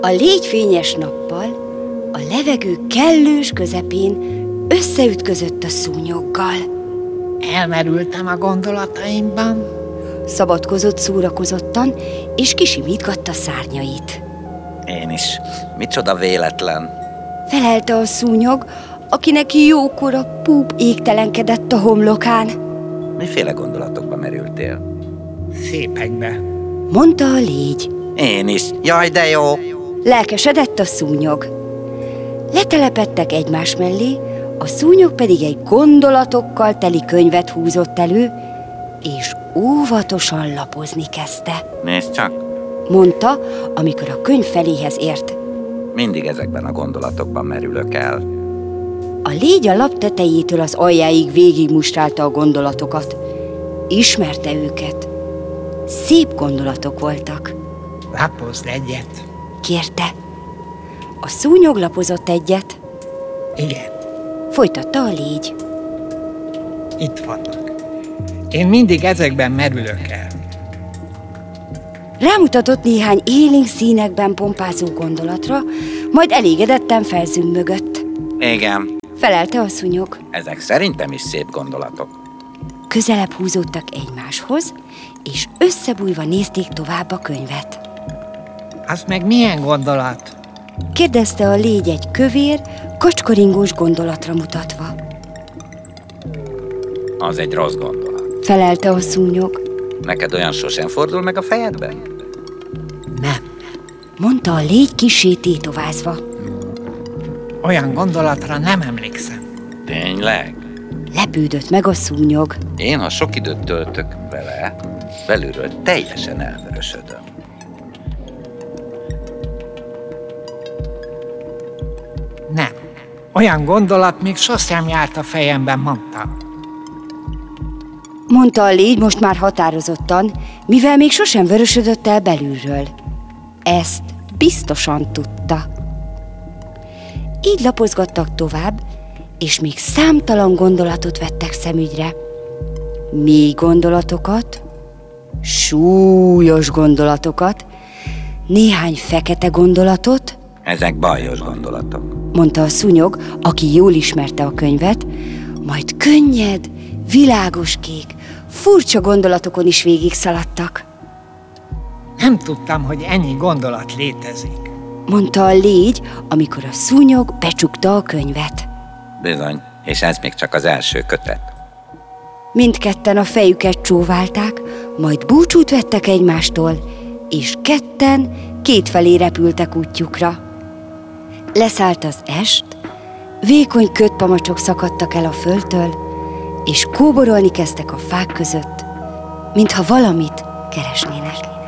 A légy fényes nappal a levegő kellős közepén összeütközött a szúnyoggal. Elmerültem a gondolataimban. Szabadkozott szórakozottan, és kisimítgatta szárnyait. Én is. Micsoda véletlen. Felelte a szúnyog, akinek jókora púp égtelenkedett a homlokán. Miféle gondolatokba merültél? Szépekbe. Mondta a légy. Én is. Jaj, de jó! Lelkesedett a szúnyog. Letelepedtek egymás mellé, a szúnyog pedig egy gondolatokkal teli könyvet húzott elő, és óvatosan lapozni kezdte. Nézd csak! Mondta, amikor a könyv feléhez ért. Mindig ezekben a gondolatokban merülök el. A légy a lap tetejétől az aljáig végigmustrálta a gondolatokat. Ismerte őket. Szép gondolatok voltak. Lapozd egyet. Kérte. A szúnyog lapozott egyet. Igen, Folytatta a légy. itt vannak. Én mindig ezekben merülök el. Rámutatott néhány élénk színekben pompázó gondolatra, majd elégedetten felzümmögött. Igen, Felelte a szúnyog. ezek szerintem is szép gondolatok. Közelebb húzódtak egymáshoz, és összebújva nézték tovább a könyvet. Az meg milyen gondolat? Kérdezte a légy egy kövér, kacskaringós gondolatra mutatva. Az egy rossz gondolat. Felelte a szúnyog. Neked olyan sosem fordul meg a fejedben? Nem. Mondta a légy kissé tétovázva. Olyan gondolatra nem emlékszem. Tényleg? Lepődött meg a szúnyog. Én, ha sok időt töltök vele, belülről teljesen elvörösödöm. Nem. Olyan gondolat még sosem járt a fejemben, mondtam. Mondta a légy most már határozottan, mivel még sosem vörösödött el belülről. Ezt biztosan tudta. Így lapozgattak tovább, és még számtalan gondolatot vettek szemügyre. Mély gondolatokat, súlyos gondolatokat, néhány fekete gondolatot, Ezek bajos gondolatok. mondta a szúnyog, aki jól ismerte a könyvet, majd könnyed, világos kék, furcsa gondolatokon is végigszaladtak. Nem tudtam, hogy ennyi gondolat létezik. Mondta a légy, amikor a szúnyog becsukta a könyvet. Bizony, és ez még csak az első kötet. Mindketten a fejüket csóválták, majd búcsút vettek egymástól, és ketten kétfelé repültek útjukra. Leszállt az est, vékony kötpamacsok szakadtak el a földtől, és kóborolni kezdtek a fák között, mintha valamit keresnének.